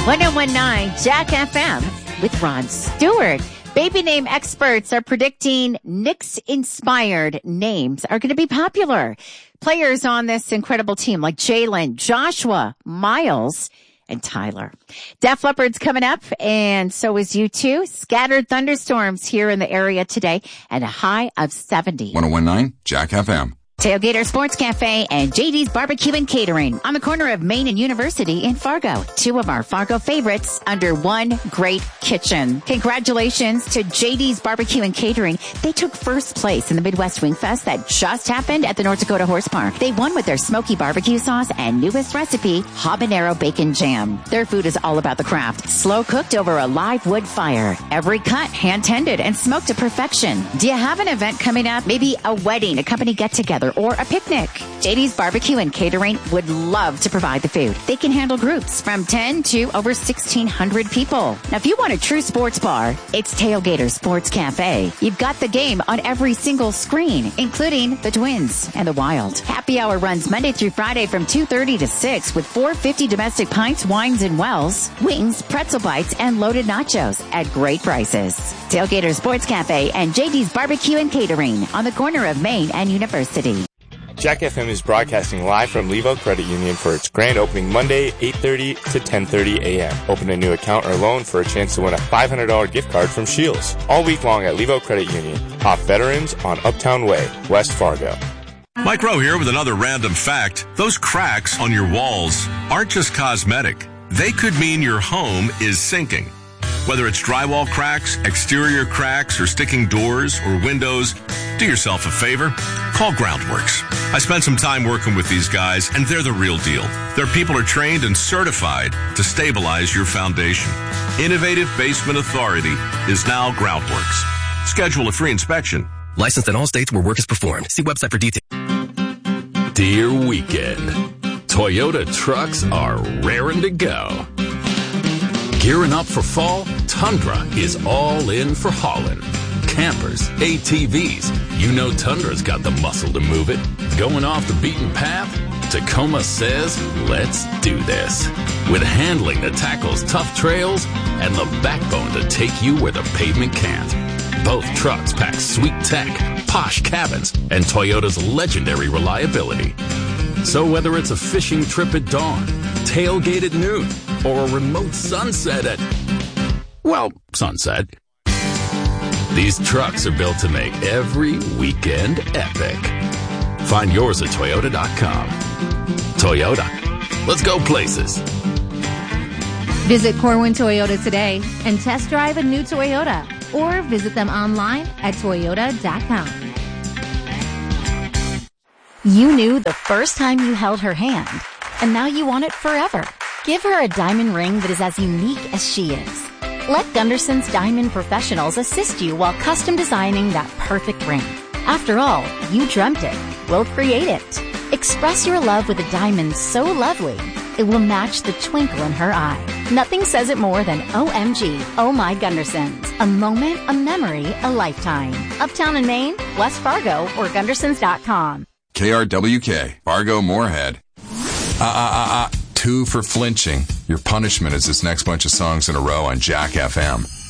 1019 Jack FM with Ron Stewart. Baby name experts are predicting Knicks-inspired names are going to be popular. Players on this incredible team like Jalen, Joshua, Miles, and Tyler. Def Leppard's coming up, and so is U2. Scattered thunderstorms here in the area today, and a high of 70. 1019 Jack FM. Tailgater Sports Cafe and JD's Barbecue and Catering on the corner of Main and University in Fargo. Two of our Fargo favorites under one great kitchen. Congratulations to JD's Barbecue and Catering. They took first place in the Midwest Wing Fest that just happened at the North Dakota Horse Park. They won with their smoky barbecue sauce and newest recipe, habanero bacon jam. Their food is all about the craft. Slow cooked over a live wood fire. Every cut hand-tended and smoked to perfection. Do you have an event coming up? Maybe a wedding, a company get-together, or a picnic? JD's Barbecue and Catering would love to provide the food. They can handle groups from 10 to over 1,600 people. Now, if you want a true sports bar, it's Tailgater Sports Cafe. You've got the game on every single screen, including the Twins and the Wild. Happy hour runs Monday through Friday from 2:30 to 6 with $4.50 domestic pints, wines, and wells, wings, pretzel bites, and loaded nachos at great prices. Tailgater Sports Cafe and JD's Barbecue and Catering on the corner of Main and University. Jack FM is broadcasting live from Levo Credit Union for its grand opening Monday, 8:30 to 10:30 a.m. Open a new account or loan for a chance to win a $500 gift card from Shields. All week long at Levo Credit Union. Off Veterans on Uptown Way, West Fargo. Mike Rowe here with another random fact. Those cracks on your walls aren't just cosmetic. They could mean your home is sinking. Whether it's drywall cracks, exterior cracks, or sticking doors or windows, do yourself a favor. Call Groundworks. I spent some time working with these guys, and they're the real deal. Their people are trained and certified to stabilize your foundation. Innovative Basement Authority is now Groundworks. Schedule a free inspection. Licensed in all states where work is performed. See website for details. Dear weekend, Toyota trucks are raring to go. Gearing up for fall, Tundra is all in for hauling. Campers, ATVs, you know Tundra's got the muscle to move it. Going off the beaten path? Tacoma says, let's do this. With handling that tackles tough trails and the backbone to take you where the pavement can't. Both trucks pack sweet tech, posh cabins, and Toyota's legendary reliability. So whether it's a fishing trip at dawn, tailgate at noon, or a remote sunset at, well, sunset, these trucks are built to make every weekend epic. Find yours at Toyota.com. Toyota, let's go places. Visit Corwin Toyota today and test drive a new Toyota, or visit them online at Toyota.com. You knew the first time you held her hand, and now you want it forever. Give her a diamond ring that is as unique as she is. Let Gunderson's Diamond Professionals assist you while custom designing that perfect ring. After all, you dreamt it. We'll create it. Express your love with a diamond so lovely, it will match the twinkle in her eye. Nothing says it more than OMG, Oh My Gundersons. A moment, a memory, a lifetime. Uptown in Maine, West Fargo, or Gundersons.com. KRWK, Fargo Moorhead. 2 for flinching. Your punishment is this next bunch of songs in a row on Jack FM.